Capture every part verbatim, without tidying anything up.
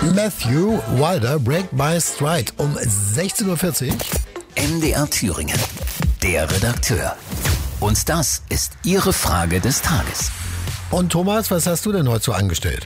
Matthew Wilder, Break My Stride um sechzehn Uhr vierzig. M D R Thüringen, der Redakteur. Und das ist Ihre Frage des Tages. Und Thomas, was hast du denn heute so angestellt?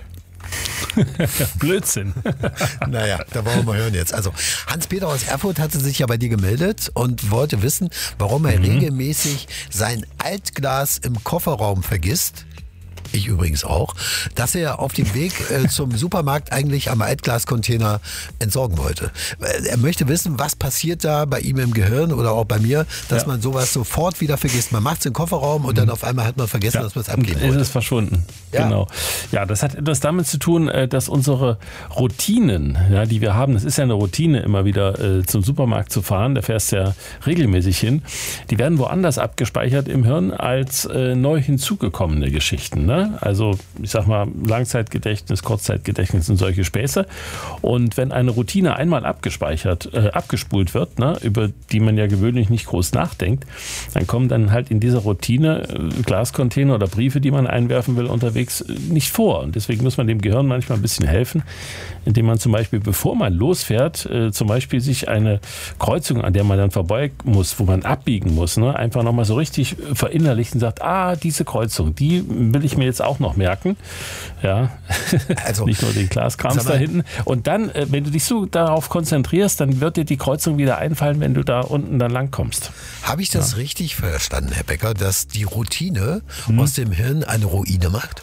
Blödsinn. Naja, da wollen wir mal hören jetzt. Also Hans-Peter aus Erfurt hatte sich ja bei dir gemeldet und wollte wissen, warum er mhm. regelmäßig sein Altglas im Kofferraum vergisst. Ich übrigens auch, dass er auf dem Weg äh, zum Supermarkt eigentlich am Altglascontainer entsorgen wollte. Er möchte wissen, was passiert da bei ihm im Gehirn oder auch bei mir, dass ja. man sowas sofort wieder vergisst. Man macht es im Kofferraum und dann auf einmal hat man vergessen, ja. dass man es abgeben wollte. Es ist verschwunden. Ja. Genau. Ja, das hat etwas damit zu tun, dass unsere Routinen, ja, die wir haben, das ist ja eine Routine, immer wieder äh, zum Supermarkt zu fahren, da fährst du ja regelmäßig hin, die werden woanders abgespeichert im Hirn als äh, neu hinzugekommene Geschichten, ne? Also ich sag mal Langzeitgedächtnis, Kurzzeitgedächtnis und solche Späße. Und wenn eine Routine einmal abgespeichert, äh, abgespult wird, ne, über die man ja gewöhnlich nicht groß nachdenkt, dann kommen dann halt in dieser Routine äh, Glascontainer oder Briefe, die man einwerfen will, unterwegs äh, nicht vor. Und deswegen muss man dem Gehirn manchmal ein bisschen helfen, indem man zum Beispiel, bevor man losfährt, äh, zum Beispiel sich eine Kreuzung, an der man dann vorbei muss, wo man abbiegen muss, ne, einfach nochmal so richtig verinnerlicht und sagt, ah, diese Kreuzung, die will ich mir jetzt auch noch merken. Ja, also nicht nur den Glaskrams da hinten. Und dann, wenn du dich so darauf konzentrierst, dann wird dir die Kreuzung wieder einfallen, wenn du da unten dann lang kommst. Habe ich das ja. richtig verstanden, Herr Becker, dass die Routine hm. aus dem Hirn eine Ruine macht?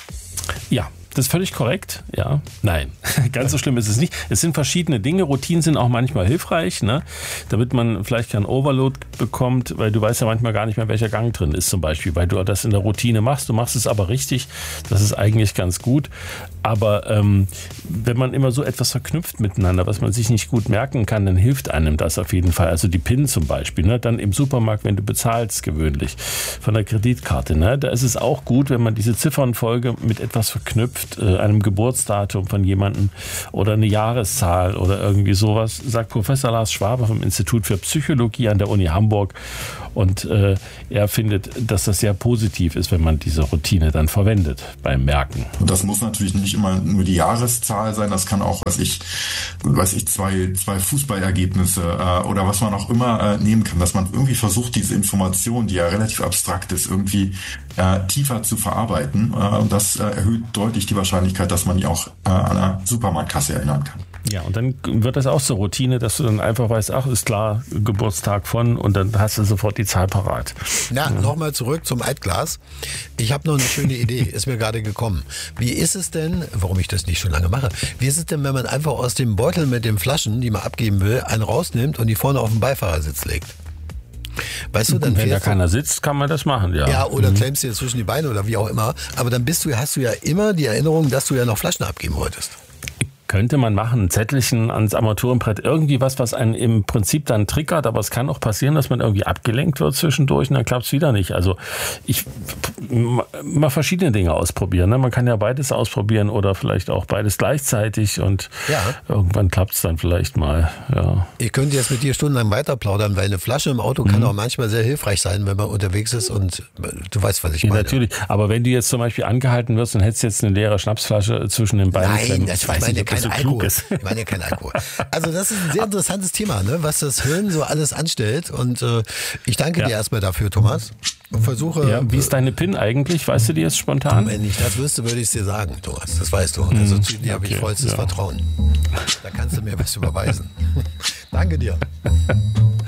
Ja. Das ist völlig korrekt, ja. Nein, ganz so schlimm ist es nicht. Es sind verschiedene Dinge. Routinen sind auch manchmal hilfreich, ne? Damit man vielleicht keinen Overload bekommt, weil du weißt ja manchmal gar nicht mehr, welcher Gang drin ist zum Beispiel, weil du das in der Routine machst. Du machst es aber richtig. Das ist eigentlich ganz gut. Aber ähm, wenn man immer so etwas verknüpft miteinander, was man sich nicht gut merken kann, dann hilft einem das auf jeden Fall. Also die PIN zum Beispiel, ne? Dann im Supermarkt, wenn du bezahlst gewöhnlich von der Kreditkarte, ne? Da ist es auch gut, wenn man diese Ziffernfolge mit etwas verknüpft, einem Geburtsdatum von jemandem oder eine Jahreszahl oder irgendwie sowas, sagt Professor Lars Schwabe vom Institut für Psychologie an der Uni Hamburg. Und äh, er findet, dass das sehr positiv ist, wenn man diese Routine dann verwendet beim Merken. Und das muss natürlich nicht immer nur die Jahreszahl sein, das kann auch, weiß ich, weiß ich, zwei, zwei Fußballergebnisse äh, oder was man auch immer äh, nehmen kann, dass man irgendwie versucht, diese Information, die ja relativ abstrakt ist, irgendwie äh, tiefer zu verarbeiten. Äh, und das äh, erhöht deutlich die Wahrscheinlichkeit, dass man die auch äh, an einer Supermarktkasse erinnern kann. Ja, und dann wird das auch so Routine, dass du dann einfach weißt, ach, ist klar, Geburtstag von, und dann hast du sofort die Zahl parat. Na, ja. Nochmal zurück zum Altglas. Ich habe noch eine schöne Idee, ist mir gerade gekommen. Wie ist es denn, warum ich das nicht schon lange mache, wie ist es denn, wenn man einfach aus dem Beutel mit den Flaschen, die man abgeben will, einen rausnimmt und die vorne auf den Beifahrersitz legt? Weißt du, dann wenn da keiner sitzt, kann man das machen, ja. Ja, oder mhm. klemmst dir zwischen die Beine oder wie auch immer. Aber dann bist du, hast du ja immer die Erinnerung, dass du ja noch Flaschen abgeben wolltest. Könnte man machen, ein Zettelchen ans Armaturenbrett, irgendwie was, was einen im Prinzip dann triggert, aber es kann auch passieren, dass man irgendwie abgelenkt wird zwischendurch und dann klappt es wieder nicht. Also ich mal verschiedene Dinge ausprobieren. Ne? Man kann ja beides ausprobieren oder vielleicht auch beides gleichzeitig und ja. irgendwann klappt es dann vielleicht mal. Ja. Ich könnte jetzt mit dir stundenlang weiter plaudern, weil eine Flasche im Auto mhm. kann auch manchmal sehr hilfreich sein, wenn man unterwegs ist und du weißt, was ich ja, meine. Natürlich, aber wenn du jetzt zum Beispiel angehalten wirst und hättest jetzt eine leere Schnapsflasche zwischen den Beinen. Nein, das weiß ich nicht. So Alkohol. Ich meine ja kein Alkohol. Also das ist ein sehr interessantes Thema, ne? Was das Hirn so alles anstellt. Und äh, ich danke ja. dir erstmal dafür, Thomas. Und versuche. Ja, wie ist deine PIN eigentlich? Weißt du die jetzt spontan? Wenn ich das wüsste, würde ich es dir sagen, Thomas. Das weißt du. Also zu dir habe ich vollstes ja. Vertrauen. Da kannst du mir was überweisen. Danke dir.